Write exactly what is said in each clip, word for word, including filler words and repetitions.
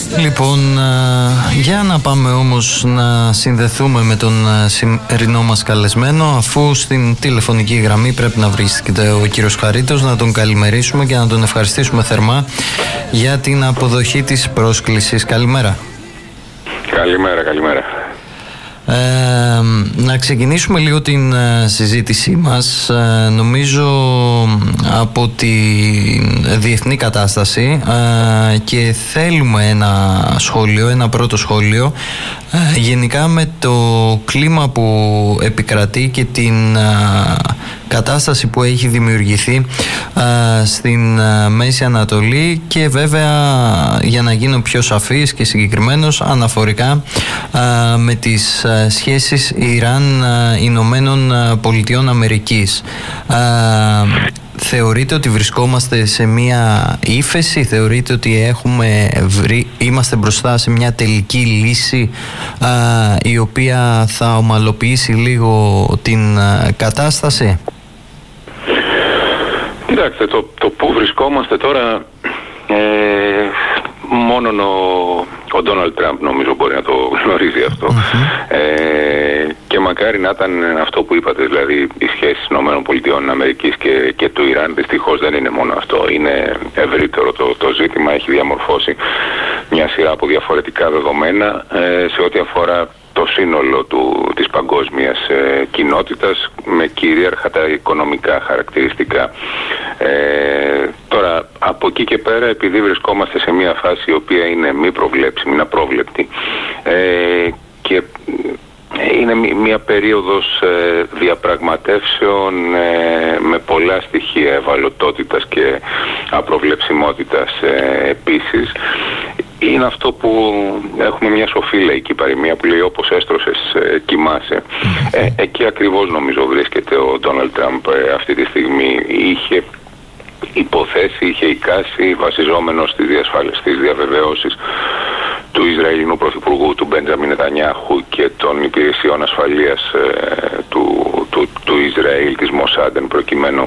Λοιπόν, για να πάμε όμως να συνδεθούμε με τον σημερινό μας καλεσμένο, αφού στην τηλεφωνική γραμμή πρέπει να βρίσκεται ο κύριος Χαρίτος, να τον καλημερίσουμε και να τον ευχαριστήσουμε θερμά για την αποδοχή της πρόσκλησης. Καλημέρα. Καλημέρα, καλημέρα. Ε, να ξεκινήσουμε λίγο την ε, συζήτησή μας. Ε, νομίζω από τη διεθνή κατάσταση ε, και θέλουμε ένα σχόλιο, ένα πρώτο σχόλιο ε, γενικά με το κλίμα που επικρατεί και την ε, κατάσταση που έχει δημιουργηθεί ε, στην ε, Μέση Ανατολή, και βέβαια, για να γίνω πιο σαφής και συγκεκριμένος, αναφορικά ε, με τις ε, σχέσεις Ιράν-Ηνωμένων Πολιτειών Αμερικής. Ε, θεωρείτε ότι βρισκόμαστε σε μια ύφεση, θεωρείτε ότι έχουμε βρει, είμαστε μπροστά σε μια τελική λύση ε, η οποία θα ομαλοποιήσει λίγο την ε, κατάσταση? Κοιτάξτε, το, το που βρισκόμαστε τώρα, ε, μόνον ο, ο Ντόναλντ Τραμπ νομίζω μπορεί να το γνωρίζει αυτό. Mm-hmm. Ε, και μακάρι να ήταν αυτό που είπατε, δηλαδή οι σχέσεις ΗΠΑ και, και του Ιράν. Δυστυχώς δεν είναι μόνο αυτό, είναι ευρύτερο το, το ζήτημα, έχει διαμορφώσει μια σειρά από διαφορετικά δεδομένα ε, σε ό,τι αφορά το σύνολο του, της παγκόσμιας ε, κοινότητας, με κυρίαρχα τα οικονομικά χαρακτηριστικά. Ε, τώρα, από εκεί και πέρα, επειδή βρισκόμαστε σε μια φάση η οποία είναι μη προβλέψιμη, είναι απρόβλεπτη, ε, και είναι μια περίοδος ε, διαπραγματεύσεων ε, με πολλά στοιχεία ευαλωτότητας και απροβλεψιμότητας ε, επίσης. Είναι αυτό που έχουμε μια σοφή λαϊκή παροιμία που λέει όπως έστρωσες ε, κοιμάσαι. Ε, εκεί ακριβώς νομίζω βρίσκεται ο Ντόναλντ Τραμπ ε, αυτή τη στιγμή. Είχε υποθέσει, είχε εικάσει, βασιζόμενος στις, διασφάλες, στις διαβεβαιώσεις του Ισραηλινού Πρωθυπουργού, του Μπέντζαμιν Νετανιάχου, και των υπηρεσιών ασφαλείας ε, του, του, του Ισραήλ, της Μοσάντεν προκειμένου,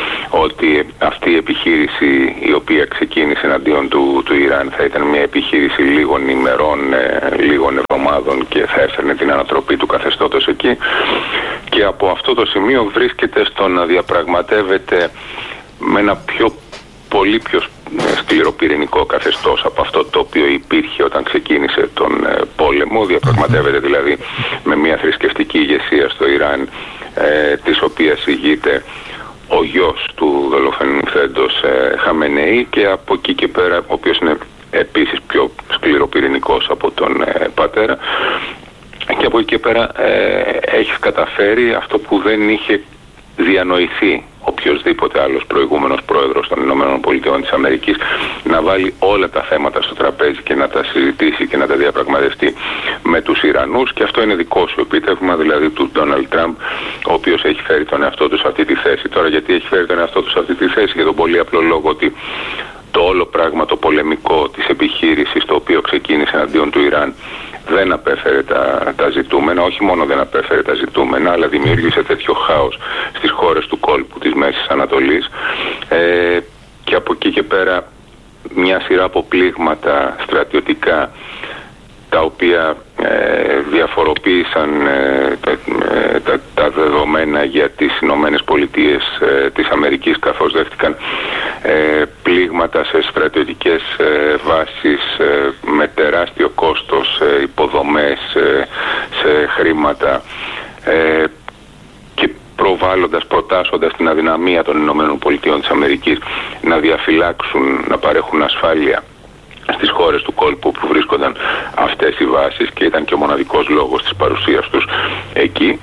ότι αυτή η επιχείρηση η οποία ξεκίνησε εναντίον του, του Ιράν θα ήταν μια επιχείρηση λίγων ημερών, ε, λίγων εβδομάδων, και θα έφερνε την ανατροπή του καθεστώτος εκεί. Και από αυτό το σημείο βρίσκεται στο να διαπραγματεύεται με ένα πιο πολύ πιο σκληροπυρηνικό καθεστώς από αυτό το οποίο υπήρχε όταν ξεκίνησε τον ε, πόλεμο. Διαπραγματεύεται δηλαδή με μια θρησκευτική ηγεσία στο Ιράν, ε, της οποίας ηγείται ο γιος του δολοφονηθέντος ε, Χαμενεή, και από εκεί και πέρα, ο οποίος είναι επίσης πιο σκληροπυρηνικός από τον ε, πατέρα, και από εκεί και πέρα ε, έχει καταφέρει αυτό που δεν είχε διανοηθεί οποιοσδήποτε άλλος προηγούμενος πρόεδρος των Ηνωμένων Πολιτειών της Αμερικής, να βάλει όλα τα θέματα στο τραπέζι και να τα συζητήσει και να τα διαπραγματευτεί με τους Ιρανούς. Και αυτό είναι δικό σου επίτευγμα, δηλαδή του Ντόναλντ Τραμπ, ο οποίος έχει φέρει τον εαυτό του σε αυτή τη θέση. Τώρα, γιατί έχει φέρει τον εαυτό του σε αυτή τη θέση? Για τον πολύ απλό λόγο ότι το όλο πράγμα, το πολεμικό της επιχείρησης, το οποίο ξεκίνησε εναντίον του Ιράν, δεν απέφερε τα, τα ζητούμενα. Όχι μόνο δεν απέφερε τα ζητούμενα, αλλά δημιούργησε τέτοιο χάος στις χώρες του κόλπου της Μέσης Ανατολής, ε, και από εκεί και πέρα μια σειρά από πλήγματα στρατιωτικά, τα οποία ε, διαφοροποίησαν ε, τα, ε, τα, τα δεδομένα για τις Ηνωμένες Πολιτείες ε, της Αμερικής, καθώς δέχτηκαν ε, πλήγματα σε στρατιωτικές ε, βάσεις ε, με τεράστιο κόστος, ε, υποδομές, ε, σε χρήματα, ε, και προβάλλοντας, προτάσσοντας την αδυναμία των Ηνωμένων Πολιτειών της Αμερικής να διαφυλάξουν, να παρέχουν ασφάλεια στις χώρες του κόλπου που βρίσκονταν αυτές οι βάσεις, και ήταν και ο μοναδικός λόγος της παρουσίας τους εκεί.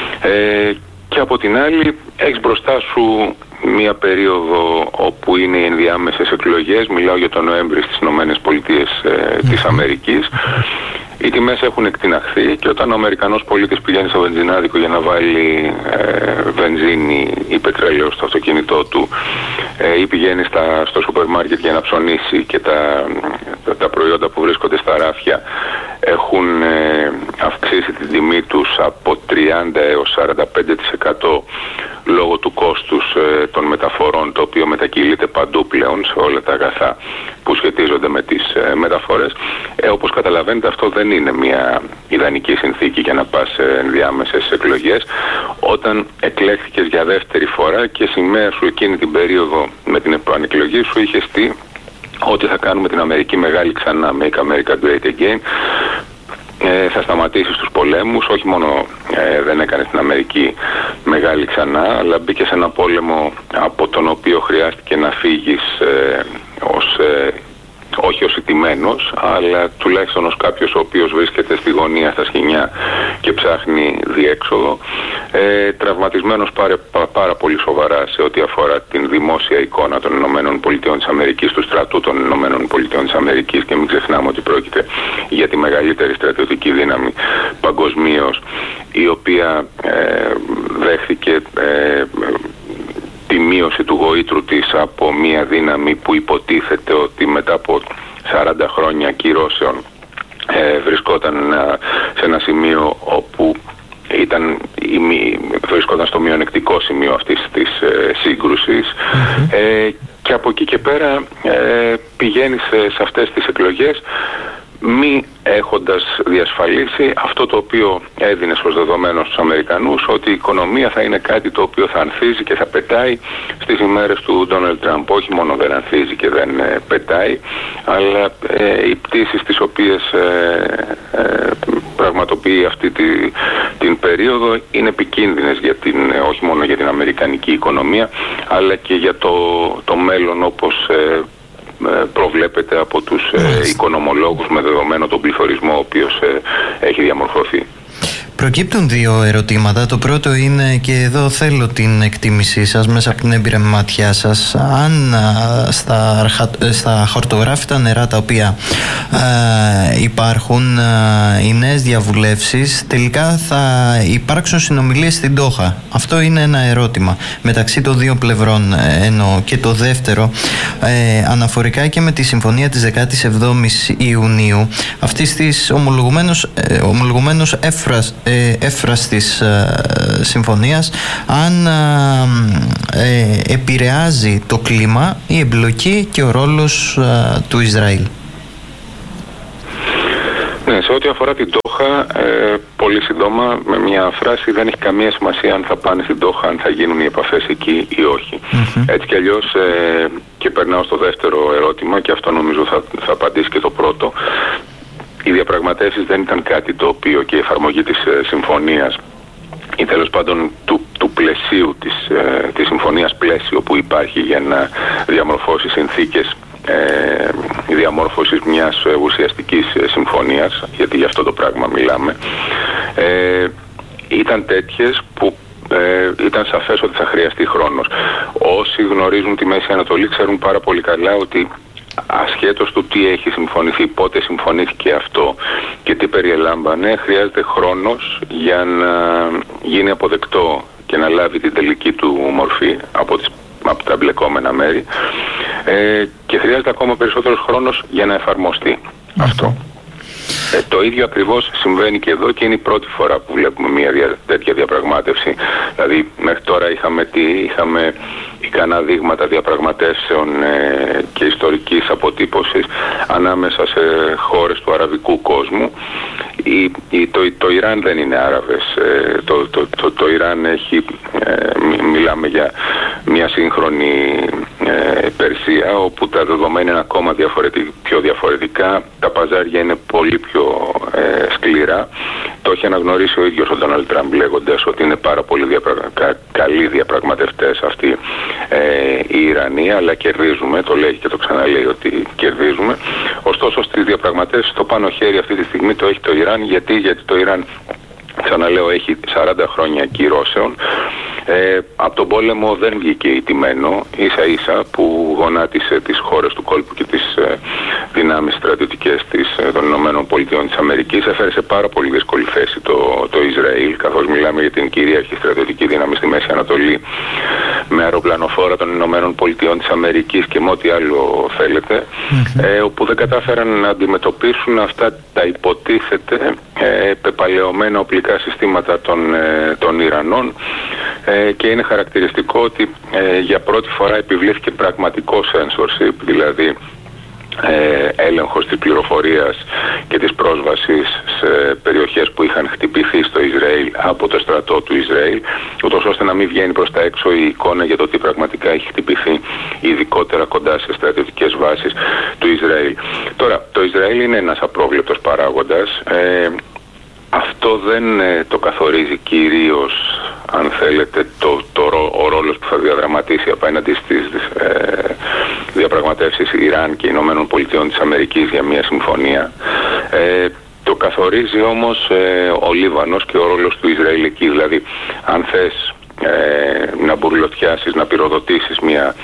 Ε, και από την άλλη έχεις μπροστά σου μία περίοδο όπου είναι οι ενδιάμεσες εκλογές. Μιλάω για τον Νοέμβρη στις Ηνωμένες Πολιτείες ε, της Αμερικής. Οι τιμές έχουν εκτιναχθεί, και όταν ο Αμερικανός πολίτης πηγαίνει στο βενζινάδικο για να βάλει ε, βενζίνη ή πετρέλαιο στο αυτοκίνητό του, ε, ή πηγαίνει στα, στο σούπερ μάρκετ για να ψωνίσει, και τα, τα, τα προϊόντα που βρίσκονται στα ράφια έχουν ε, αυξήσει την τιμή τους από τριάντα έως σαράντα πέντε τοις εκατό λόγω του κόστους ε, των μεταφορών, το οποίο μετακυλείται παντού πλέον σε όλα τα αγαθά που σχετίζονται με τις ε, μεταφορές. Ε, όπως καταλαβαίνετε, αυτό δεν είναι μια ιδανική συνθήκη για να πας σε ενδιάμεσες εκλογές. Όταν εκλέχθηκες για δεύτερη φορά και σημαία σου εκείνη την περίοδο με την επανεκλογή σου είχε στεί ότι θα κάνουμε την Αμερική μεγάλη ξανά, Make America Great Again. Ε, θα σταματήσεις τους πολέμους, όχι μόνο ε, δεν έκανε την Αμερική μεγάλη ξανά, αλλά μπήκε σε ένα πόλεμο από τον οποίο χρειάστηκε να φύγεις ε, ως, ε, όχι ως ηττημένος, αλλά τουλάχιστον ως κάποιος ο οποίος βρίσκεται στη γωνία, στα σκηνιά και ψάχνει διέξοδο, ε, τραυματισμένος πάρα, πάρα πολύ σοβαρά σε ό,τι αφορά την δημόσια εικόνα των Ηνωμένων Πολιτειών της Αμερικής, του στρατού των Ηνωμένων Πολιτειών της Αμερικής, και μην ξεχνάμε ότι πρόκειται για τη μεγαλύτερη στρατιωτική δύναμη παγκοσμίως, η οποία ε, δέχθηκε ε, τη μείωση του γοήτρου της από μια δύναμη που υποτίθεται ότι μετά από σαράντα χρόνια κυρώσεων ε, βρισκόταν ε, σε ένα σημείο όπου ήταν, η, βρισκόταν στο μειονεκτικό σημείο αυτής της ε, σύγκρουσης. Mm-hmm. ε, και από εκεί και πέρα ε, πηγαίνει σε, σε αυτές τις εκλογές μη έχοντας διασφαλίσει αυτό το οποίο έδινε ως δεδομένο στους Αμερικανούς, ότι η οικονομία θα είναι κάτι το οποίο θα ανθίζει και θα πετάει στις ημέρες του Ντόναλντ Τραμπ. Όχι μόνο δεν ανθίζει και δεν ε, πετάει, αλλά ε, οι πτήσεις τις οποίες ε, ε, πραγματοποιεί αυτή τη, την περίοδο είναι επικίνδυνες για την, ε, όχι μόνο για την αμερικανική οικονομία, αλλά και για το, το μέλλον, όπως ε, προβλέπεται από τους ε, οικονομολόγους, με δεδομένο τον πληθωρισμό ο οποίος ε, έχει διαμορφωθεί. Προκύπτουν δύο ερωτήματα. Το πρώτο είναι, και εδώ θέλω την εκτίμησή σας μέσα από την έμπειρα μάτια σας, αν στα, αρχα, στα χορτογράφητα νερά τα οποία ε, υπάρχουν ε, οι νέες διαβουλεύσεις, τελικά θα υπάρξουν συνομιλίες στην Ντόχα. Αυτό είναι ένα ερώτημα μεταξύ των δύο πλευρών, ε, εννοώ. Και το δεύτερο, ε, αναφορικά και με τη συμφωνία της δεκάτης εβδόμης Ιουνίου, αυτής της ομολογουμένως, ε, ομολογουμένως έφρας, ε, έφραστης ε, συμφωνίας, αν ε, ε, επηρεάζει το κλίμα, η εμπλοκή και ο ρόλος ε, του Ισραήλ. Ναι, σε ό,τι αφορά την Ντόχα, ε, πολύ σύντομα, με μια φράση, δεν έχει καμία σημασία αν θα πάνε στην Ντόχα, αν θα γίνουν οι επαφές εκεί ή όχι. Mm-hmm. Έτσι κι αλλιώς, ε, και περνάω στο δεύτερο ερώτημα, και αυτό νομίζω θα, θα απαντήσει και το πρώτο. Οι διαπραγματεύσεις δεν ήταν κάτι το οποίο, και η εφαρμογή της ε, συμφωνίας ή τέλος πάντων του, του πλαισίου της, ε, της συμφωνίας πλαίσιο που υπάρχει για να διαμορφώσει συνθήκες ε, διαμόρφωσης μιας ε, ουσιαστικής ε, συμφωνίας, γιατί για αυτό το πράγμα μιλάμε, ε, ήταν τέτοιες που ε, ήταν σαφές ότι θα χρειαστεί χρόνος. Όσοι γνωρίζουν τη Μέση Ανατολή ξέρουν πάρα πολύ καλά ότι ασχέτως του τι έχει συμφωνηθεί, πότε συμφωνήθηκε αυτό και τι περιελάμβανε, χρειάζεται χρόνος για να γίνει αποδεκτό και να λάβει την τελική του μορφή από, τις, από τα εμπλεκόμενα μέρη, ε, και χρειάζεται ακόμα περισσότερος χρόνος για να εφαρμοστεί mm-hmm. αυτό. Ε, το ίδιο ακριβώς συμβαίνει και εδώ, και είναι η πρώτη φορά που βλέπουμε μια δια, τέτοια διαπραγμάτευση. Δηλαδή μέχρι τώρα είχαμε, τι, είχαμε ικανά δείγματα διαπραγματεύσεων ε, και ιστορικής αποτύπωσης ανάμεσα σε χώρες του αραβικού κόσμου. Η, η, το, το Ιράν δεν είναι Άραβες. Ε, το, το, το, το Ιράν έχει, ε, μιλάμε για μια σύγχρονη ε, Περσία, όπου τα δεδομένα είναι ακόμα διαφορετικά, πιο διαφορετικά, τα παζάρια είναι πολύ πιο ε, σκληρά. Το έχει αναγνωρίσει ο ίδιος ο Ντόναλντ Τραμπ, λέγοντας ότι είναι πάρα πολύ διαπρα... κα... καλοί διαπραγματευτές αυτοί ε, οι Ιρανοί, αλλά κερδίζουμε, το λέει και το ξαναλέει ότι κερδίζουμε. Ωστόσο στις διαπραγματεύσεις το πάνω χέρι αυτή τη στιγμή το έχει το Ιράν. Γιατί, γιατί το Ιράν, ξαναλέω, έχει σαράντα χρόνια κυρώσεων. Ε, από τον πόλεμο δεν βγήκε ηττημένο, ίσα ίσα που γονάτισε τις χώρες του κόλπου και τις ε, δυνάμεις στρατιωτικές της, ε, των Ηνωμένων Πολιτειών της Αμερικής. Έφερε σε πάρα πολύ δύσκολη θέση το, το Ισραήλ, καθώς μιλάμε για την κυρίαρχη στρατιωτική δύναμη στη Μέση Ανατολή, με αεροπλανοφόρα των Ηνωμένων Πολιτειών της Αμερικής και με ό,τι άλλο θέλετε, mm-hmm. ε, όπου δεν κατάφεραν να αντιμετωπίσουν αυτά τα υποτίθεται ε, πεπαλαιωμένα οπλικά συστήματα των, ε, των Ιρανών, ε, και είναι χαρακτηριστικό ότι ε, για πρώτη φορά επιβλήθηκε πραγματικό censorship, δηλαδή Ε, έλεγχος της πληροφορίας και της πρόσβασης σε περιοχές που είχαν χτυπηθεί στο Ισραήλ από το στρατό του Ισραήλ, ούτως ώστε να μην βγαίνει προς τα έξω η εικόνα για το τι πραγματικά έχει χτυπηθεί, ειδικότερα κοντά σε στρατιωτικές βάσεις του Ισραήλ. Τώρα, το Ισραήλ είναι ένας απρόβλεπτος παράγοντας. Ε, αυτό δεν ε, το καθορίζει κυρίως, αν θέλετε, το, το, ο ρόλος που θα διαδραματίσει απέναντι στις ε, διαπραγματεύσεις Ιράν και Ηνωμένων Πολιτειών της Αμερικής για μια συμφωνία. Ε, το καθορίζει όμως ε, ο Λίβανος και ο ρόλος του Ισραήλ εκεί. Δηλαδή, αν θες ε, να μπουρλωτιάσεις, να πυροδοτήσεις μια,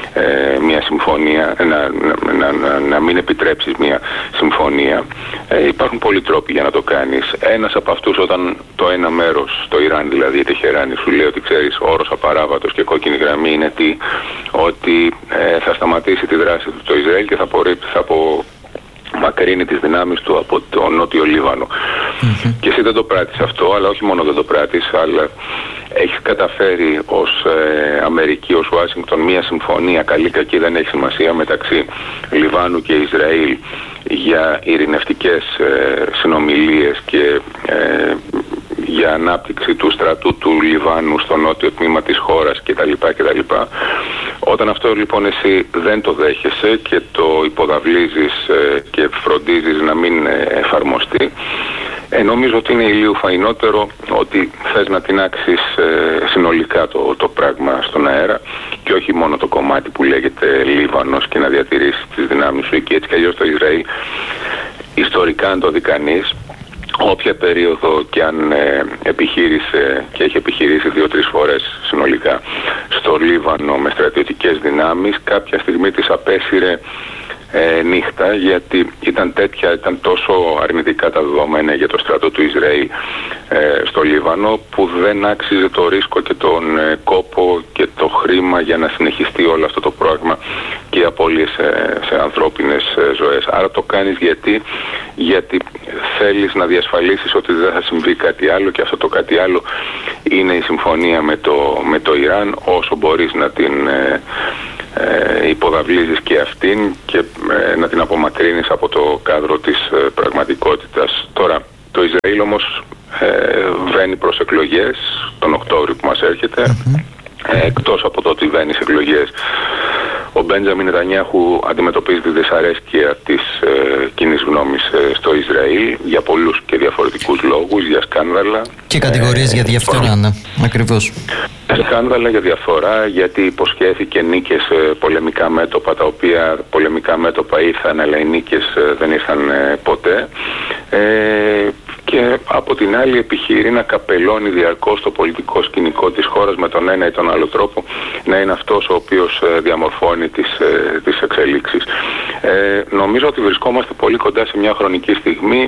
ε, μια συμφωνία, να, να, να, να μην επιτρέψεις μια συμφωνία, ε, υπάρχουν πολλοί τρόποι για να το κάνεις. Ένας από αυτούς, όταν το ένα μέρος, το Ιράν δηλαδή, η Τεχεράνη, σου λέει ότι ξέρεις, όρος απαράβατος και κόκκινη γραμμή είναι τι, ότι ε, θα σταματήσει τη δράση του το Ισραήλ και θα, απορρί, θα απο, μακρύνει τις δυνάμεις του από το νότιο Λίβανο. Mm-hmm. Και εσύ δεν το πράττεις αυτό, αλλά όχι μόνο δεν το πράττεις, αλλά έχεις καταφέρει ως ε, Αμερική, ως Ουάσιγκτον, μια συμφωνία, καλή κακή δεν έχει σημασία, μεταξύ Λιβάνου και Ισραήλ για ειρηνευτικές ε, συνομιλίες και ε, για ανάπτυξη του στρατού του Λιβάνου στο νότιο τμήμα της χώρας κτλ. κτλ. Όταν αυτό λοιπόν εσύ δεν το δέχεσαι και το υποδαβλίζεις ε, και φροντίζεις να μην ε, εφαρμοστεί, ε, νομίζω ότι είναι ηλίου φαϊνότερο ότι θες να τινάξεις ε, συνολικά το, το πράγμα στον αέρα και όχι μόνο το κομμάτι που λέγεται Λίβανος και να διατηρήσεις τις δυνάμεις σου εκεί. Έτσι κι αλλιώς το Ισραήλ, ιστορικά αν το δει κανείς, όποια περίοδο και αν ε, επιχείρησε και έχει επιχειρήσει δύο-τρεις φορές συνολικά στο Λίβανο με στρατιωτικές δυνάμεις, κάποια στιγμή της απέσυρε ε, νύχτα, γιατί ήταν τέτοια, ήταν τόσο αρνητικά τα δεδομένα για το στρατό του Ισραήλ ε, στο Λίβανο, που δεν άξιζε το ρίσκο και τον ε, κόπο και το χρήμα για να συνεχιστεί όλο αυτό το πράγμα και οι απώλειες σε, σε ανθρώπινες ε, ζωές. Άρα το κάνεις γιατί, γιατί θέλεις να διασφαλίσεις ότι δεν θα συμβεί κάτι άλλο, και αυτό το κάτι άλλο είναι η συμφωνία με το, με το Ιράν, όσο μπορείς να την ε, ε, υποδαβλίζεις και αυτήν και ε, να την απομακρύνεις από το κάδρο της ε, πραγματικότητας. Τώρα, το Ισραήλ όμως ε, βαίνει προς εκλογές τον Οκτώβριο που μας έρχεται. Mm-hmm. Ε, εκτός από το ότι βαίνει σε εκλογές, ο Μπέντζαμιν Νετανιάχου αντιμετωπίζει τη δυσαρέσκεια της ε, κοινής γνώμης ε, στο Ισραήλ για πολλούς και διαφορετικούς λόγους, για σκάνδαλα. Και κατηγορίες ε, για διαφθορά, ναι, ακριβώς. Σκάνδαλα για διαφθορά, γιατί υποσχέθηκε νίκες σε πολεμικά μέτωπα, τα οποία πολεμικά μέτωπα ήρθαν, αλλά οι νίκες ε, δεν ήρθαν ε, ποτέ. Ε, και από την άλλη επιχειρεί να καπελώνει διαρκώς το πολιτικό σκηνικό της χώρας με τον ένα ή τον άλλο τρόπο, να είναι αυτός ο οποίος διαμορφώνει τις, τις εξελίξεις. Ε, νομίζω ότι βρισκόμαστε πολύ κοντά σε μια χρονική στιγμή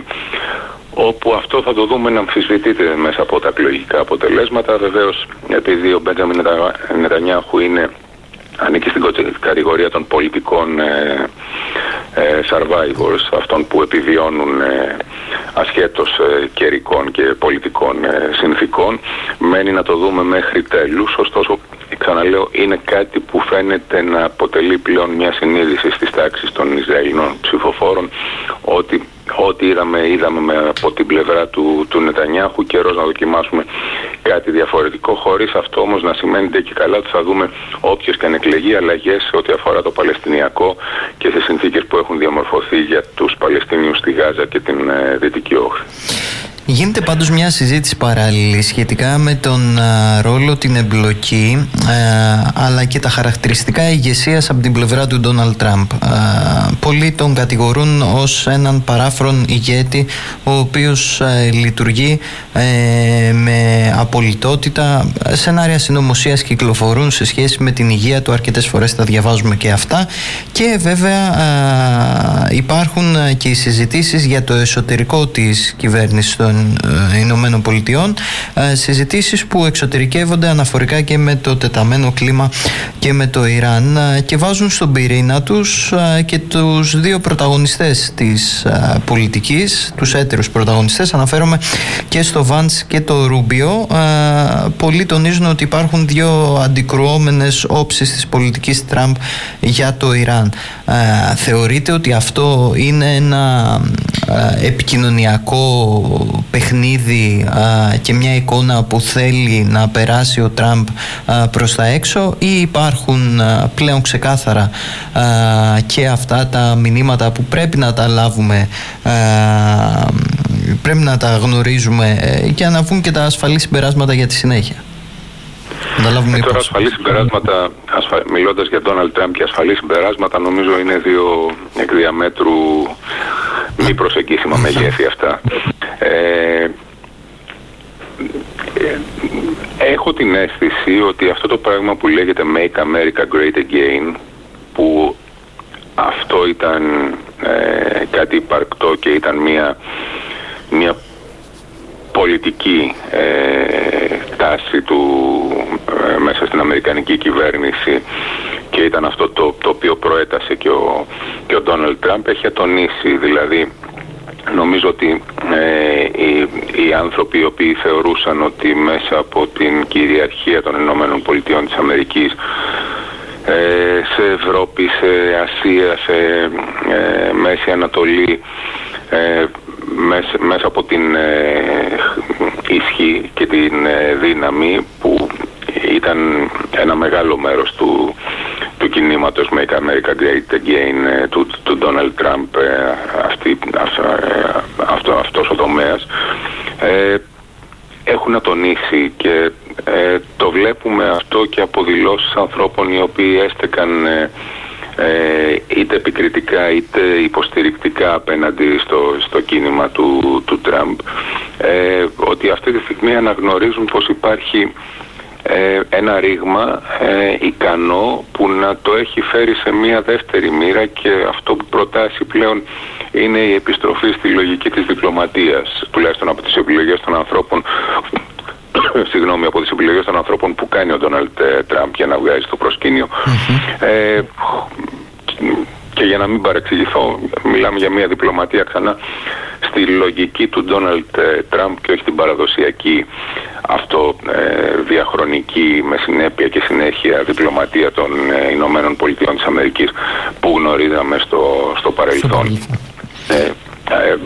όπου αυτό θα το δούμε να αμφισβητείται μέσα από τα εκλογικά αποτελέσματα. Βεβαίως, επειδή ο Μπέντζαμιν Νετανιάχου είναι ανήκει στην κατηγορία των πολιτικών ε, ε, survivors, αυτών που επιβιώνουν ε, ασχέτως ε, καιρικών και πολιτικών ε, συνθήκων. Μένει να το δούμε μέχρι τέλους, ωστόσο, ξαναλέω, είναι κάτι που φαίνεται να αποτελεί πλέον μια συνείδηση στις τάξεις των Ισραηλινών ψηφοφόρων, ότι ό,τι είδαμε, είδαμε με, από την πλευρά του, του Νετανιάχου, καιρός να δοκιμάσουμε κάτι διαφορετικό, χωρίς αυτό όμως να σημαίνει και καλά ότι θα δούμε όποιες και αν εκλεγεί αλλαγές σε ό,τι αφορά το Παλαιστινιακό και σε συνθήκες που έχουν διαμορφωθεί για τους Παλαιστίνιους στη Γάζα και την ε, Δυτική Όχθη. Γίνεται πάντως μια συζήτηση παράλληλη σχετικά με τον α, ρόλο, την εμπλοκή α, αλλά και τα χαρακτηριστικά ηγεσίας από την πλευρά του Ντόναλντ Τραμπ. Πολλοί τον κατηγορούν ως έναν παράφρον ηγέτη, ο οποίος α, λειτουργεί ε, με απολυτότητα. Σενάρια συνωμοσίας κυκλοφορούν σε σχέση με την υγεία του, αρκετές φορές τα διαβάζουμε και αυτά, και βέβαια α, υπάρχουν και οι συζητήσεις για το εσωτερικό της κυβέρνησης των των Ηνωμένων Πολιτειών, συζητήσεις που εξωτερικεύονται αναφορικά και με το τεταμένο κλίμα και με το Ιράν και βάζουν στον πυρήνα τους και τους δύο πρωταγωνιστές της πολιτικής, τους έτερους πρωταγωνιστές. Αναφέρομαι και στο Βαντς και το Ρούμπιο. Πολλοί τονίζουν ότι υπάρχουν δύο αντικρουόμενες όψεις της πολιτικής Τραμπ για το Ιράν. Θεωρείτε ότι αυτό είναι ένα επικοινωνιακό παιχνίδι και μια εικόνα που θέλει να περάσει ο Τραμπ προς τα έξω, ή υπάρχουν πλέον ξεκάθαρα και αυτά τα μηνύματα που πρέπει να τα λάβουμε, πρέπει να τα γνωρίζουμε και να βγουν και τα ασφαλή συμπεράσματα για τη συνέχεια? Ε, τώρα ασφαλή συμπεράσματα, ασφα... μιλώντας για Ντόναλντ Τραμπ και ασφαλή συμπεράσματα, νομίζω είναι δύο εκ διαμέτρου μη προσεγγίσιμα μεγέθη αυτά. Ε, έχω την αίσθηση ότι αυτό το πράγμα που λέγεται Make America Great Again, που αυτό ήταν ε, κάτι υπαρκτό και ήταν μια, μια πολιτική ε, τάση του ε, μέσα στην Αμερικανική κυβέρνηση, και ήταν αυτό το, το οποίο προέτασε και ο, και ο Ντόναλντ Τραμπ, έχει ατονίσει. Δηλαδή νομίζω ότι ε, οι, οι άνθρωποι οι οποίοι θεωρούσαν ότι μέσα από την κυριαρχία των Ηνωμένων Πολιτειών της Αμερικής ε, σε Ευρώπη, σε Ασία, σε ε, Μέση Ανατολή, ε, μέσα, μέσα από την ε, ισχύ και την ε, δύναμη που ήταν ένα μεγάλο μέρος του, του κινήματος Make America Great Again ε, του, του Donald Trump, ε, αυτή, ε, αυτό, αυτός ο τομέας, ε, έχουν ατονίσει και ε, το βλέπουμε αυτό και από δηλώσεις ανθρώπων οι οποίοι έστεκαν ε, ε, είτε επικριτικά είτε υποστηρικτικά απέναντι στο, στο κίνημα του, του Τραμπ, ε, ότι αυτή τη στιγμή αναγνωρίζουν πως υπάρχει ε, ένα ρήγμα ε, ικανό που να το έχει φέρει σε μια δεύτερη μοίρα, και αυτό που προτάσει πλέον είναι η επιστροφή στη λογική της διπλωματίας, τουλάχιστον από τις επιλογές των ανθρώπων συγγνώμη, από τις επιλογές των ανθρώπων που κάνει ο Ντόναλντ Τραμπ για να βγάζει στο προσκήνιο. Mm-hmm. Ε, και για να μην παρεξηγηθώ, μιλάμε για μια διπλωματία ξανά στη λογική του Ντόναλντ Τραμπ και όχι την παραδοσιακή αυτό ε, διαχρονική με συνέπεια και συνέχεια διπλωματία των ε, Ηνωμένων Πολιτειών της Αμερικής που γνωρίζαμε στο, στο παρελθόν. Ε, ε,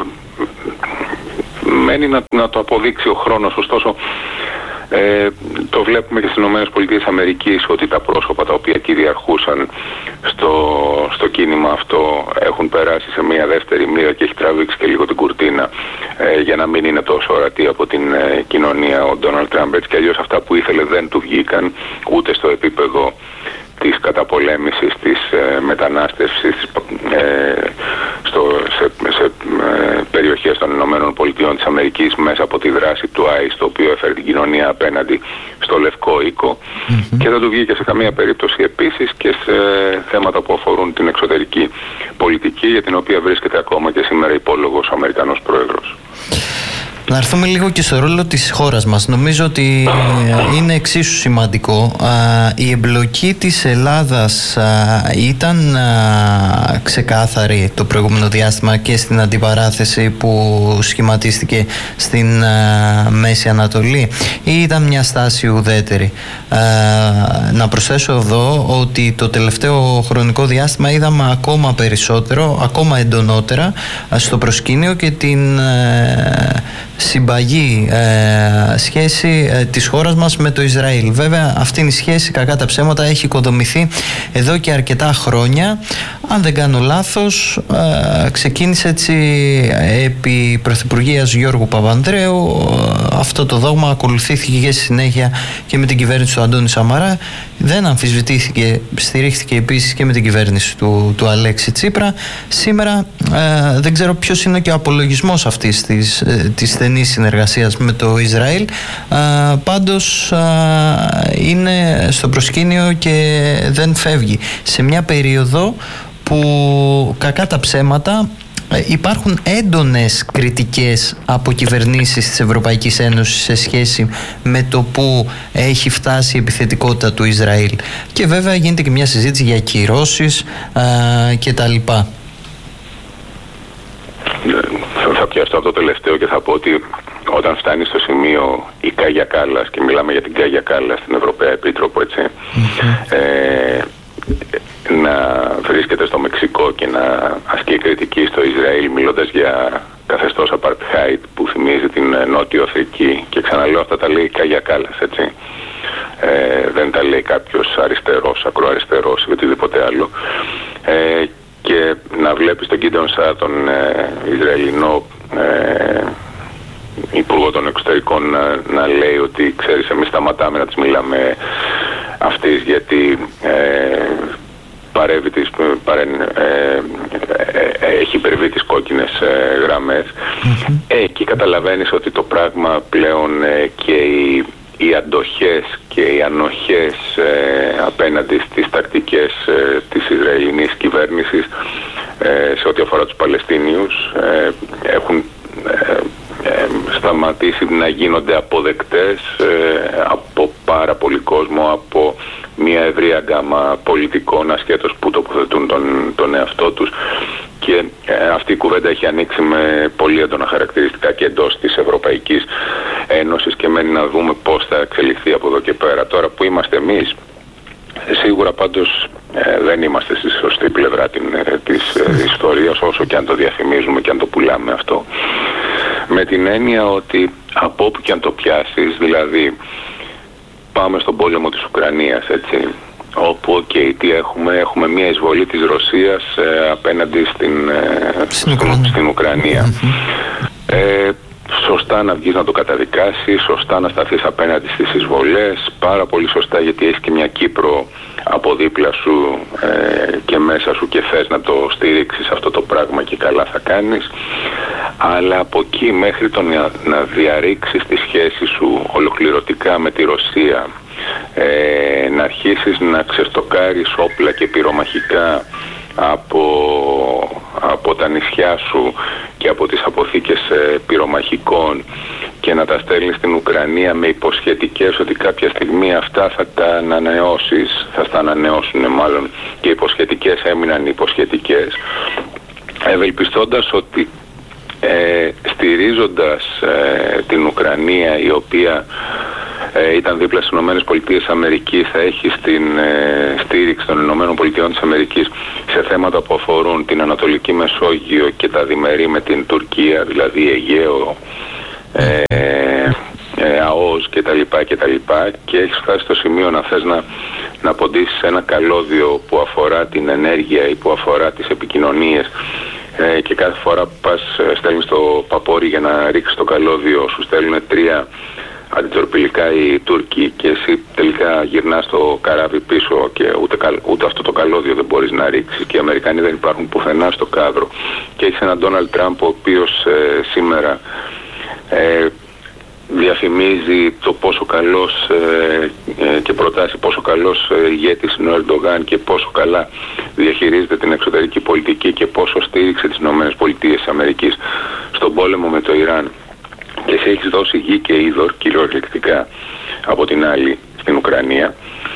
μένει να, να το αποδείξει ο χρόνος, ωστόσο ε, το βλέπουμε και στις Ηνωμένες Πολιτείες Αμερικής ότι τα πρόσωπα τα οποία κυριαρχούσαν στο, στο κίνημα αυτό έχουν περάσει σε μια δεύτερη μοίρα και έχει τραβήξει και λίγο την κουρτίνα ε, για να μην είναι τόσο ορατή από την ε, κοινωνία ο Ντόναλντ Τραμπ. Έτσι κι αλλιώς αυτά που ήθελε δεν του βγήκαν ούτε στο επίπεδο της καταπολέμησης, της ε, μετανάστευσης ε, στο, σε, σε ε, περιοχές των Ηνωμένων Πολιτειών της Αμερικής μέσα από τη δράση του άι ες, το οποίο έφερε την κοινωνία απέναντι στο Λευκό Οίκο, mm-hmm. και δεν του βγήκε σε καμία περίπτωση επίσης και σε θέματα που αφορούν την εξωτερική πολιτική, για την οποία βρίσκεται ακόμα και σήμερα υπόλογος ο Αμερικανός Πρόεδρος. Να έρθουμε λίγο και στο ρόλο της χώρας μας. Νομίζω ότι είναι εξίσου σημαντικό. Η εμπλοκή της Ελλάδας ήταν ξεκάθαρη το προηγούμενο διάστημα και στην αντιπαράθεση που σχηματίστηκε στην Μέση Ανατολή, ή ήταν μια στάση ουδέτερη? Να προσθέσω εδώ ότι το τελευταίο χρονικό διάστημα είδαμε ακόμα περισσότερο, ακόμα εντονότερα στο προσκήνιο και την συμπαγή ε, σχέση ε, της χώρας μας με το Ισραήλ. Βέβαια αυτή η σχέση, κακά τα ψέματα, έχει οικοδομηθεί εδώ και αρκετά χρόνια. Αν δεν κάνω λάθος, ε, ξεκίνησε έτσι επί Πρωθυπουργίας Γιώργου Παπανδρέου. Αυτό το δόγμα ακολουθήθηκε και στη συνέχεια και με την κυβέρνηση του Αντώνη Σαμαρά. Δεν αμφισβητήθηκε, στηρίχθηκε επίσης και με την κυβέρνηση του, του Αλέξη Τσίπρα. Σήμερα ε, δεν ξέρω ποιος είναι και ο απολογισμός αυτής της, ε, της στενής συνεργασίας με το Ισραήλ. Ε, πάντως ε, είναι στο προσκήνιο και δεν φεύγει. Σε μια περίοδο που, κακά τα ψέματα, Ε, υπάρχουν έντονες κριτικές από κυβερνήσεις της Ευρωπαϊκής Ένωσης σε σχέση με το που έχει φτάσει η επιθετικότητα του Ισραήλ. Και βέβαια γίνεται και μια συζήτηση για κυρώσεις ε, και τα λοιπά. Θα πιάσω από το τελευταίο και θα πω ότι όταν φτάνει στο σημείο η Κάγια Κάλλας, και μιλάμε για την Κάγια Κάλλας, την Ευρωπαία Επίτροπο, έτσι, mm-hmm. ε, να βρίσκεται στο Μεξικό και να ασκεί κριτική στο Ισραήλ μιλώντας για καθεστώς apartheid που θυμίζει την Νότιο Αφρική, και ξαναλέω αυτά τα λέει η Κάγια Κάλλας, έτσι. Ε, δεν τα λέει κάποιος αριστερός, ακροαριστερός ή οτιδήποτε άλλο. Ε, και να βλέπεις τον Γκίντεον Σαάρ, τον ε, Ισραηλινό ε, Υπουργό των Εξωτερικών, να, να λέει ότι ξέρεις, εμείς σταματάμε να τις μιλάμε αυτής γιατί ε, παρεύει τις, παρέ, ε, ε, έχει υπερβεί τις κόκκινες ε, γραμμές. Mm-hmm. Εκεί καταλαβαίνεις ότι το πράγμα πλέον ε, και οι, οι αντοχές και οι ανοχές ε, απέναντι στις τακτικές ε, της Ισραηλινής κυβέρνησης ε, σε ό,τι αφορά τους Παλαιστίνιους ε, έχουν ε, ε, σταματήσει να γίνονται αποδεκτές ε, από πάρα πολύ κόσμο, από μια ευρεία γκάμα πολιτικών, ασχέτως που τοποθετούν τον, τον εαυτό τους. Και ε, αυτή η κουβέντα έχει ανοίξει με πολύ έντονα χαρακτηριστικά και εντός της Ευρωπαϊκής Ένωσης, και μένει να δούμε πώς θα εξελιχθεί από εδώ και πέρα. Τώρα που είμαστε εμείς, σίγουρα πάντως ε, δεν είμαστε στη σωστή πλευρά την, ε, της ε, ιστορίας, όσο και αν το διαφημίζουμε και αν το πουλάμε αυτό. Με την έννοια ότι από όπου και αν το πιάσεις, δηλαδή πάμε στον πόλεμο της Ουκρανίας, έτσι, όπου okay, τι έχουμε, έχουμε μια εισβολή της Ρωσίας ε, απέναντι στην, ε, στην, στην, στην Ουκρανία. Ε, σωστά να βγεις να το καταδικάσεις, σωστά να σταθείς απέναντι στις εισβολές, πάρα πολύ σωστά, γιατί έχεις και μια Κύπρο από δίπλα σου ε, και μέσα σου και θες να το στηρίξεις αυτό το πράγμα, και καλά θα κάνεις. Αλλά από εκεί μέχρι το να, να διαρρήξεις τη σχέση σου ολοκληρωτικά με τη Ρωσία, ε, να αρχίσεις να ξεστοκάρεις όπλα και πυρομαχικά από, από τα νησιά σου και από τις αποθήκες ε, πυρομαχικών, και να τα στέλνεις στην Ουκρανία με υποσχετικές ότι κάποια στιγμή αυτά θα τα ανανεώσεις, θα τα ανανεώσουν μάλλον, και υποσχετικές έμειναν υποσχετικές, ευελπιστώντας ότι ε, στηρίζοντας ε, την Ουκρανία, η οποία ε, ήταν δίπλα στις Ηνωμένες Πολιτείες Αμερικής, θα έχει στην ε, στήριξη των Ηνωμένων Πολιτειών της Αμερικής σε θέματα που αφορούν την Ανατολική Μεσόγειο και τα διμερεί με την Τουρκία, δηλαδή Αιγαίο, ε, ε, ΑΟΣ και τα λοιπά και τα λοιπά, και έχεις φτάσει στο σημείο να θες να, να ποντίσεις ένα καλώδιο που αφορά την ενέργεια ή που αφορά τις επικοινωνίες, ε, και κάθε φορά που πας στέλνεις το παπόρι για να ρίξεις το καλώδιο, σου στέλνουν τρία αντιτορπιλικά οι Τούρκοι, και εσύ τελικά γυρνάς το καράβι πίσω και ούτε, ούτε αυτό το καλώδιο δεν μπορείς να ρίξεις, και οι Αμερικάνοι δεν υπάρχουν πουθενά στο κάδρο, και έχεις έναν Ντόναλντ Τραμπ ο οποίος ε, σήμερα ε, διαφημίζει το πόσο καλός ε, ε, και προτάσει πόσο καλός ε, ηγέτης είναι ο Ερντογάν και πόσο καλά διαχειρίζεται την εξωτερική πολιτική και πόσο στήριξε τις Ηνωμένες Πολιτείες Αμερικής στον πόλεμο με το Ιράν, και εσύ έχεις δώσει γη και είδωρ κυριολεκτικά από την άλλη στην Ουκρανία,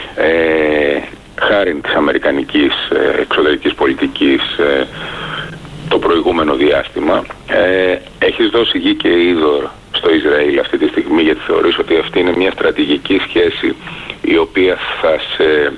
ε, χάρη της αμερικανικής ε, εξωτερικής πολιτικής ε, το προηγούμενο διάστημα, ε, έχεις δώσει γη και είδωρ στο Ισραήλ αυτή τη στιγμή, γιατί θεωρείς ότι αυτή είναι μια στρατηγική σχέση η οποία θα σε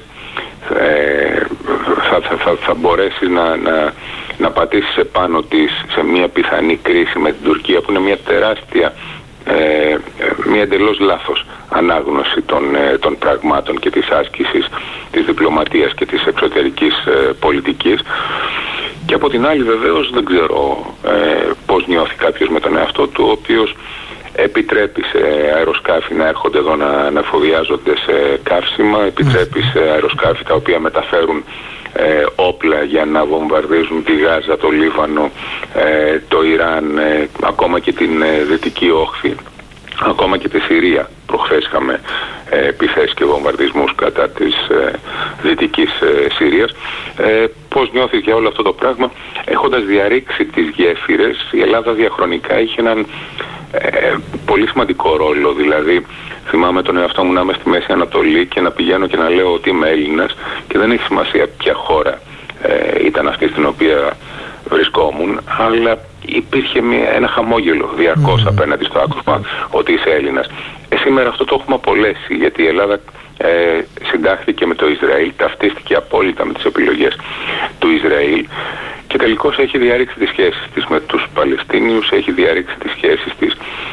ε, θα, θα, θα, θα μπορέσει να, να, να πατήσει επάνω της σε μια πιθανή κρίση με την Τουρκία, που είναι μια τεράστια ε, μια εντελώς λάθος ανάγνωση των, ε, των πραγμάτων και της άσκησης της διπλωματίας και της εξωτερικής ε, πολιτικής. Και από την άλλη βεβαίως δεν ξέρω ε, πώς νιώθει κάποιος με τον εαυτό του, ο οποίος επιτρέπει σε αεροσκάφη να έρχονται εδώ να, να εφοδιάζονται σε καύσιμα, επιτρέπει σε αεροσκάφη τα οποία μεταφέρουν ε, όπλα για να βομβαρδίζουν τη Γάζα, το Λίβανο, ε, το Ιράν, ε, ακόμα και την ε, Δυτική Όχθη, ακόμα και τη Συρία. Προχθές είχαμε ε, επιθέσεις και βομβαρδισμούς κατά της ε, Δυτικής ε, Συρίας. Ε, πώς νιώθεις για όλο αυτό το πράγμα? Έχοντας διαρρήξει τις γέφυρες, η Ελλάδα διαχρονικά είχε έναν ε, πολύ σημαντικό ρόλο. Δηλαδή θυμάμαι τον εαυτό μου να είμαι στη Μέση Ανατολή και να πηγαίνω και να λέω ότι είμαι Έλληνας και δεν έχει σημασία ποια χώρα ε, ήταν αυτή στην οποία βρισκόμουν, αλλά υπήρχε μια, ένα χαμόγελο διαρκώς mm. απέναντι στο άκουσμα ότι είσαι Έλληνας. Ε, σήμερα αυτό το έχουμε απολέσει, γιατί η Ελλάδα ε, συντάχθηκε με το Ισραήλ, ταυτίστηκε απόλυτα με τις επιλογές του Ισραήλ και τελικώς έχει διαρρήξει τις σχέσεις της με τους Παλαιστίνιους, έχει διαρρήξει τις σχέσεις της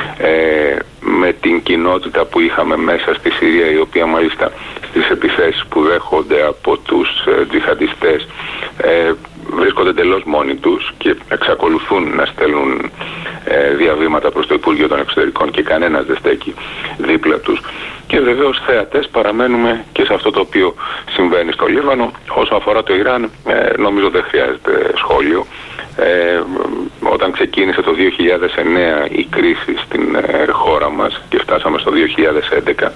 ε, με την κοινότητα που είχαμε μέσα στη Συρία, η οποία μάλιστα στις επιθέσεις που δέχονται από τους ε, τζιχαντιστές ε, βρίσκονται εντελώς μόνοι τους και εξακολουθούν να στέλνουν ε, διαβήματα προς το Υπουργείο των Εξωτερικών και κανένας δεν στέκει δίπλα τους. Και βεβαίως θέατες παραμένουμε και σε αυτό το οποίο συμβαίνει στο Λίβανο. Όσο αφορά το Ιράν, ε, νομίζω δεν χρειάζεται σχόλιο. Ε, όταν ξεκίνησε το δύο χιλιάδες εννέα η κρίση στην ε, χώρα μας και φτάσαμε στο δύο χιλιάδες έντεκα,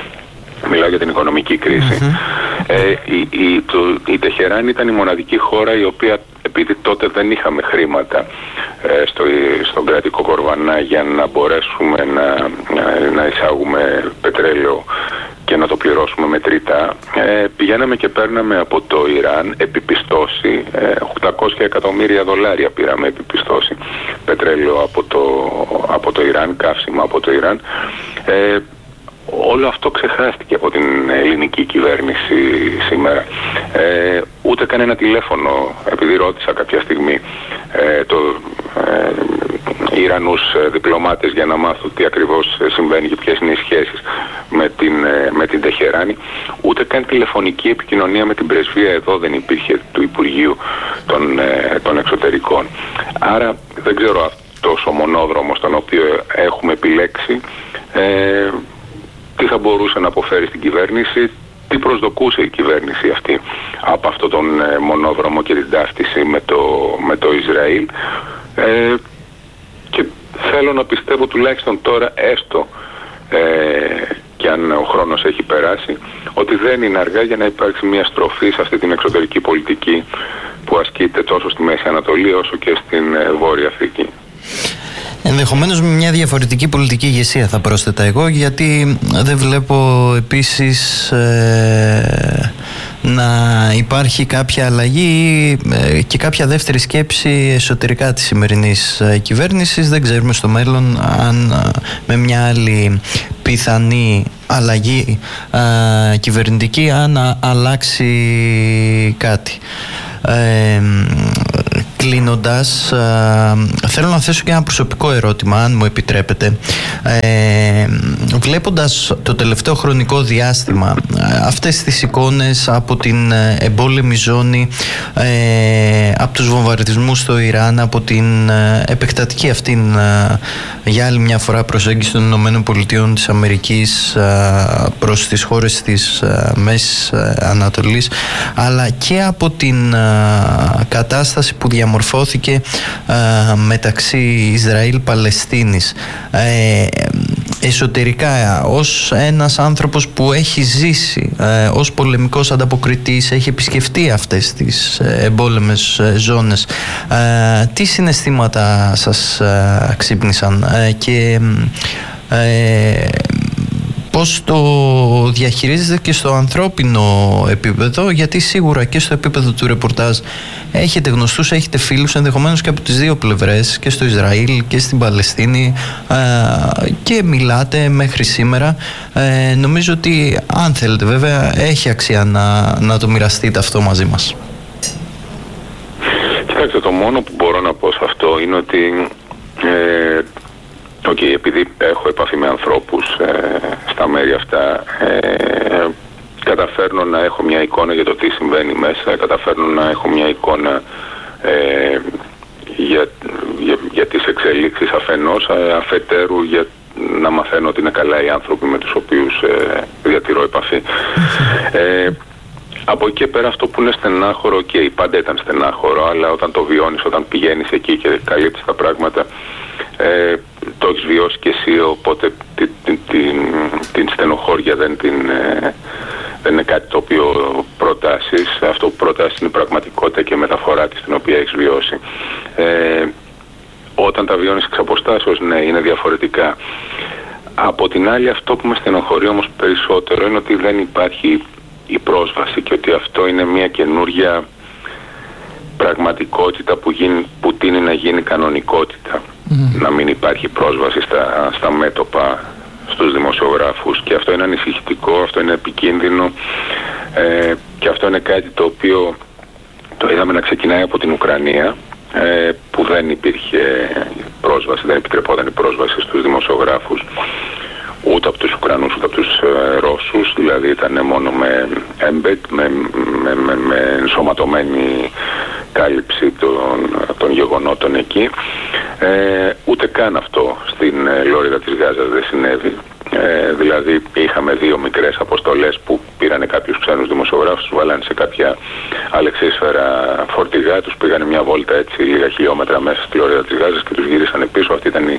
μιλάω για την οικονομική κρίση, mm-hmm. ε, η, η, το, η Τεχεράνη ήταν η μοναδική χώρα η οποία, επειδή τότε δεν είχαμε χρήματα ε, στο, στον κρατικό κορβανά για να μπορέσουμε να, να, να εισάγουμε πετρέλαιο και να το πληρώσουμε μετρητά, ε, πηγαίναμε και παίρναμε από το Ιράν επιπιστώσει, ε, οκτακόσια εκατομμύρια δολάρια πήραμε επιπιστώσει πετρέλαιο από το, από το Ιράν, καύσιμα από το Ιράν. Ε, Όλο αυτό ξεχάστηκε από την ελληνική κυβέρνηση σήμερα. Ε, ούτε κανένα τηλέφωνο, επειδή ρώτησα κάποια στιγμή ε, το, ε, Ιρανούς διπλωμάτες για να μάθω τι ακριβώς συμβαίνει και ποιες είναι οι σχέσεις με την, ε, με την Τεχεράνη, ούτε καν τηλεφωνική επικοινωνία με την πρεσβεία εδώ δεν υπήρχε, του Υπουργείου των, ε, των Εξωτερικών. Άρα δεν ξέρω αυτός ο μονόδρομος τον οποίο έχουμε επιλέξει ε, τι θα μπορούσε να αποφέρει στην κυβέρνηση, τι προσδοκούσε η κυβέρνηση αυτή από αυτόν τον ε, μονόδρομο και την ταύτιση με το, με το Ισραήλ. Ε, και θέλω να πιστεύω τουλάχιστον τώρα, έστω ε, και αν ο χρόνος έχει περάσει, ότι δεν είναι αργά για να υπάρξει μια στροφή σε αυτή την εξωτερική πολιτική που ασκείται τόσο στη Μέση Ανατολή όσο και στην ε, Βόρεια Αφρική. Ενδεχομένως με μια διαφορετική πολιτική ηγεσία θα πρόσθετα εγώ, γιατί δεν βλέπω επίσης ε, να υπάρχει κάποια αλλαγή ε, και κάποια δεύτερη σκέψη εσωτερικά της σημερινής ε, κυβέρνησης. Δεν ξέρουμε στο μέλλον αν ε, με μια άλλη πιθανή αλλαγή ε, κυβερνητική αν α, αλλάξει κάτι. Ε, Κλείνοντας, ε, θέλω να θέσω και ένα προσωπικό ερώτημα, αν μου επιτρέπετε. Ε, βλέποντας το τελευταίο χρονικό διάστημα ε, αυτές τις εικόνες από την εμπόλεμη ζώνη, ε, από τους βομβαρδισμούς στο Ιράν, από την ε, επεκτατική αυτήν ε, για άλλη μια φορά προσέγγιση των Ηνωμένων Πολιτειών της Αμερικής ε, προς τις χώρες της ε, Μέσης Ανατολής, αλλά και από την ε, κατάσταση που διαμορφώθηκε ε, μεταξύ Ισραήλ-Παλαιστίνης, ε, εσωτερικά ως ένας άνθρωπος που έχει ζήσει ε, ως πολεμικός ανταποκριτής, έχει επισκεφτεί αυτές τις ε, εμπόλεμες ε, ζώνες, ε, τι συναισθήματα σας ε, ξύπνησαν ε, και ε, πώς το διαχειρίζεστε και στο ανθρώπινο επίπεδο, γιατί σίγουρα και στο επίπεδο του ρεπορτάζ έχετε γνωστούς, έχετε φίλους ενδεχομένως και από τις δύο πλευρές, και στο Ισραήλ και στην Παλαιστίνη, και μιλάτε μέχρι σήμερα. Ε, νομίζω ότι αν θέλετε βέβαια έχει αξία να, να το μοιραστείτε αυτό μαζί μας. Κοιτάξτε, το μόνο που μπορώ να πω σε αυτό είναι ότι ε, okay, επειδή έχω επαφή με ανθρώπους ε, στα μέρη αυτά, ε, καταφέρνω να έχω μια εικόνα για το τι συμβαίνει μέσα, καταφέρνω να έχω μια εικόνα ε, για, για, για τις εξελίξεις αφενός, αφετέρου για να μαθαίνω ότι είναι καλά οι άνθρωποι με τους οποίους ε, διατηρώ επαφή. Ε, από εκεί και πέρα αυτό που είναι στενάχωρο, και okay, πάντα ήταν στενάχωρο, αλλά όταν το βιώνεις, όταν πηγαίνεις εκεί και καλύπτεις τα πράγματα, ε, το έχεις βιώσει και εσύ, οπότε την, την, την, την στενοχώρια δεν, την, δεν είναι κάτι το οποίο προτάσεις. Αυτό που προτάσεις είναι η πραγματικότητα και η μεταφορά της την οποία έχεις βιώσει. Ε, όταν τα βιώνεις εξ αποστάσεως, ναι, είναι διαφορετικά. Από την άλλη, αυτό που με στενοχωρεί όμως περισσότερο είναι ότι δεν υπάρχει η πρόσβαση και ότι αυτό είναι μια καινούργια πραγματικότητα που, γίνει, που τείνει να γίνει κανονικότητα. Mm. Να μην υπάρχει πρόσβαση στα, στα μέτωπα, στους δημοσιογράφους, και αυτό είναι ανησυχητικό, αυτό είναι επικίνδυνο, ε, και αυτό είναι κάτι το οποίο το είδαμε να ξεκινάει από την Ουκρανία, ε, που δεν υπήρχε πρόσβαση, δεν επιτρεπόταν η πρόσβαση στους δημοσιογράφους ούτε από τους Ουκρανούς ούτε από τους ε, Ρώσους, δηλαδή ήταν μόνο με embed, με, με, με, με ενσωματωμένη κάλυψη των, των γεγονότων εκεί. Ε, ούτε καν αυτό στην ε, Λωρίδα της Γάζας δεν συνέβη. Ε, δηλαδή είχαμε δύο μικρές αποστολές που πήρανε κάποιους ξένους δημοσιογράφους, τους βάλανε σε κάποια αλεξίσφαιρα φορτηγά, τους πήγανε μια βόλτα έτσι λίγα χιλιόμετρα μέσα στη Λωρίδα της Γάζας και τους γύρισανε πίσω. Αυτή ήταν η,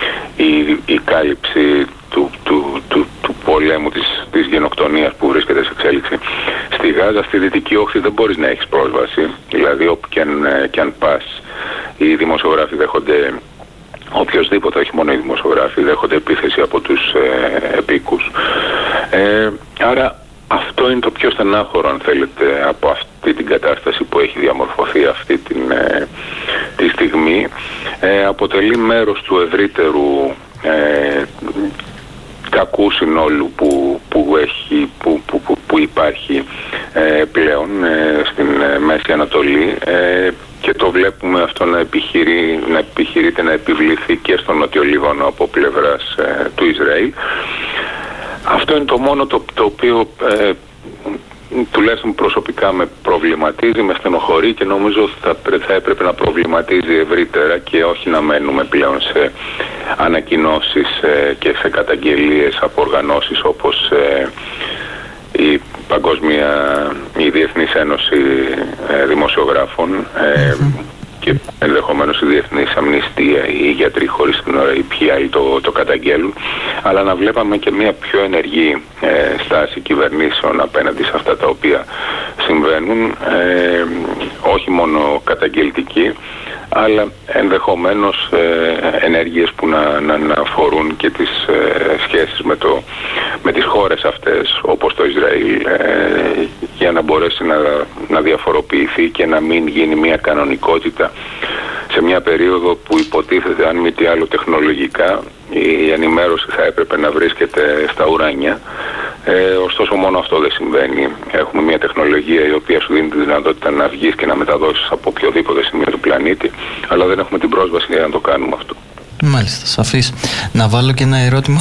η, η κάλυψη του, του, του, του πολέμου, της, της γενοκτονίας που βρίσκεται σε εξέλιξη στη Γάζα. Στη Δυτική Όχθη δεν μπορείς να έχεις πρόσβαση, δηλαδή όπου και αν, και αν πας οι δημοσιογράφοι δέχονται, οποιοσδήποτε, όχι μόνο οι δημοσιογράφοι, δέχονται επίθεση από τους ε, επίκους. Ε, άρα αυτό είναι το πιο στενάχωρο, αν θέλετε, από αυτή την κατάσταση που έχει διαμορφωθεί αυτή την, ε, τη στιγμή. Ε, αποτελεί μέρος του ευρύτερου ε, κακού συνόλου που, που, έχει, που, που, που, που υπάρχει ε, πλέον ε, στην ε, Μέση Ανατολή, ε, και το βλέπουμε αυτό να, επιχειρεί, να επιχειρείται να επιβληθεί και στον Νότιο Λίβανο από πλευράς ε, του Ισραήλ. Αυτό είναι το μόνο το, το οποίο ε, τουλάχιστον προσωπικά με προβληματίζει, με στενοχωρεί, και νομίζω θα, θα έπρεπε να προβληματίζει ευρύτερα και όχι να μένουμε πλέον σε ανακοινώσεις ε, και σε καταγγελίες από οργανώσεις όπως ε, η Παγκόσμια, η Διεθνής Ένωση ε, Δημοσιογράφων ε, mm-hmm. και ενδεχομένως η Διεθνής Αμνηστία, οι γιατροί χωρίς σύνορα, οι ποιοι άλλοι το, το καταγγέλουν, αλλά να βλέπαμε και μια πιο ενεργή ε, στάση κυβερνήσεων απέναντι σε αυτά τα οποία συμβαίνουν, ε, όχι μόνο καταγγελτική, αλλά ενδεχομένως ε, ενέργειες που να, να, να αφορούν και τις ε, σχέσεις με, το, με τις χώρες αυτές, όπως το Ισραήλ, ε, για να μπορέσει να, να διαφοροποιηθεί και να μην γίνει μια κανονικότητα σε μια περίοδο που υποτίθεται, αν μη τι άλλο τεχνολογικά, η ενημέρωση θα έπρεπε να βρίσκεται στα ουράνια. Ε, ωστόσο μόνο αυτό δεν συμβαίνει. Έχουμε μια τεχνολογία η οποία σου δίνει τη δυνατότητα να βγεις και να μεταδώσεις από οποιοδήποτε σημείο του πλανήτη, αλλά δεν έχουμε την πρόσβαση για να το κάνουμε αυτό. Μάλιστα, σαφής. Να βάλω και ένα ερώτημα